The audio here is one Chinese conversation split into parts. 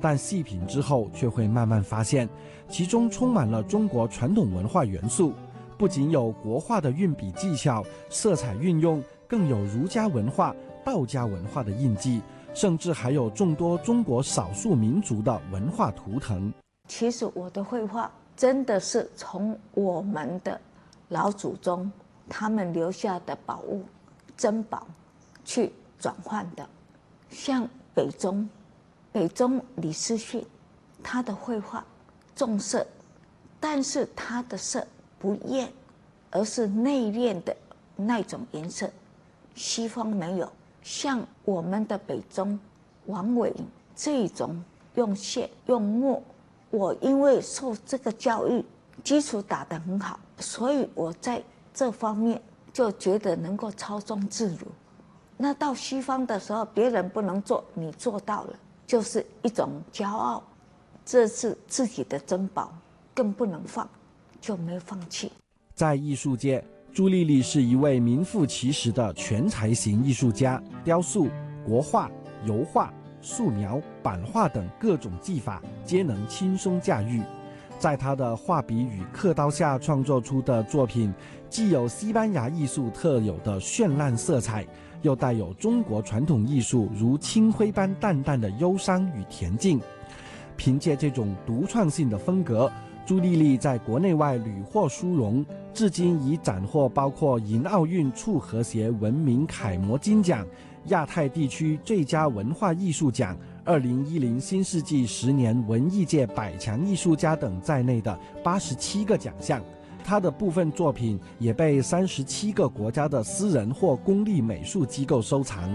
但细品之后却会慢慢发现，其中充满了中国传统文化元素，不仅有国画的运笔技巧、色彩运用，更有儒家文化、道家文化的印记，甚至还有众多中国少数民族的文化图腾。 其实我的绘画真的是从我们的老祖宗他们留下的宝物、珍宝去转换的。像北宗李思训，他的绘画重色，但是他的色不艳，而是内敛的那种颜色，西方没有。像我们的北宗王伟这种用线用墨，我因为受这个教育，基础打得很好，所以我在这方面就觉得能够超中自如。那到西方的时候，别人不能做，你做到了，就是一种骄傲，这是自己的珍宝，更不能放，就没放弃。 在艺术界，朱丽丽是一位名副其实的全才型艺术家，雕塑、国画、油画、素描、版画等各种技法皆能轻松驾驭。在她的画笔与刻刀下创作出的作品，既有西班牙艺术特有的绚烂色彩，又带有中国传统艺术如青灰般淡淡的忧伤与恬静。凭借这种独创性的风格，朱丽丽在国内外屡获殊荣，至今已斩获包括银奥运促和谐文明楷模金奖、亚太地区最佳文化艺术奖、2010新世纪10年文艺界100强艺术家等在内的87个奖项。他的部分作品也被37个国家的私人或公立美术机构收藏。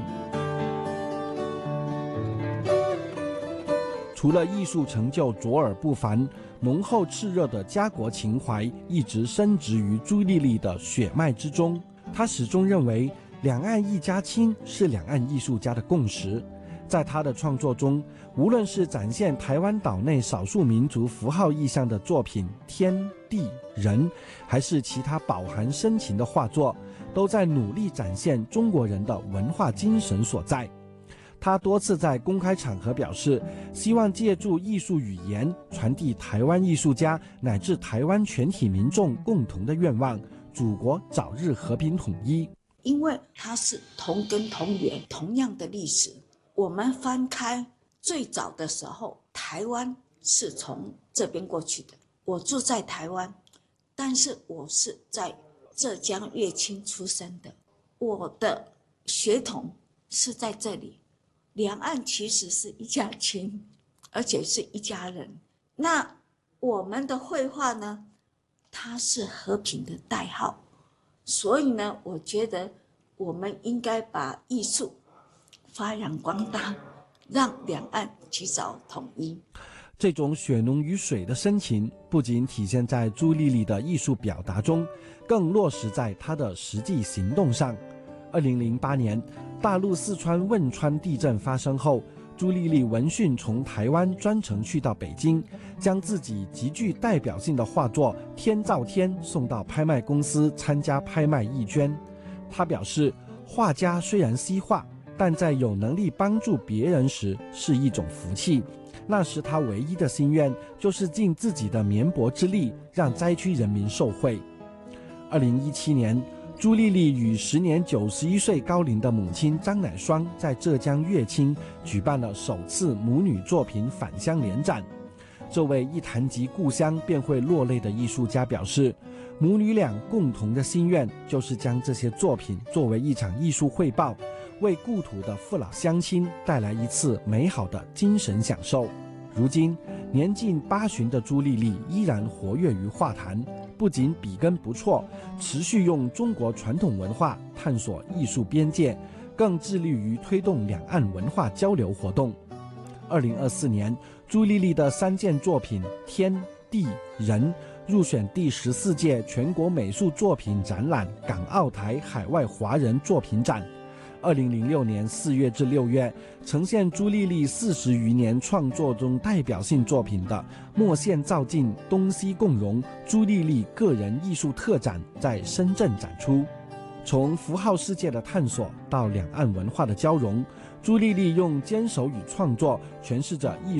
除了艺术成就卓尔不凡，浓厚炽热的家国情怀一直深植于朱丽丽的血脉之中。她始终认为两岸一家亲是两岸艺术家的共识。在他的创作中，无论是展现台湾岛内少数民族符号意象的作品天地人，还是其他饱含深情的画作，都在努力展现中国人的文化精神所在。他多次在公开场合表示，希望借助艺术语言传递台湾艺术家乃至台湾全体民众共同的愿望：祖国早日和平统一。 因为它是同根同源，同样的历史。我们翻开最早的时候，台湾是从这边过去的。我住在台湾，但是我是在浙江乐清出生的，我的血统是在这里。两岸其实是一家亲，而且是一家人。那我们的绘画呢，它是和平的代号，所以呢，我觉得我们应该把艺术发扬光大，让两岸及早统一。 这种血浓于水的深情，不仅体现在朱丽丽的艺术表达中，更落实在她的实际行动上。2008年，大陆四川汶川地震发生后，朱丽丽闻讯从台湾专程去到北京，将自己极具代表性的画作《天照天》送到拍卖公司参加拍卖义捐。她表示，画家虽然西画，但在有能力帮助别人时是一种福气。那时他唯一的心愿就是尽自己的绵薄之力，让灾区人民受惠。2017年，朱丽丽与时年91岁高龄的母亲张乃双在浙江乐清举办了首次母女作品返乡联展。这位一谈及故乡便会落泪的艺术家表示，母女俩共同的心愿就是将这些作品作为一场艺术汇报，为故土的父老乡亲带来一次美好的精神享受。如今年近80的朱丽丽依然活跃于画坛，不仅笔耕不辍，持续用中国传统文化探索艺术边界，更致力于推动两岸文化交流活动。2024年，朱丽丽的3件作品《天地人》入选第14届全国美术作品展览港澳台海外华人作品展。2006年4月至6月，呈现朱丽丽40余年创作中代表性作品的墨线造境东西共融朱丽丽个人艺术特展在深圳展出。从符号世界的探索到两岸文化的交融，朱丽丽用坚守与创作诠释着艺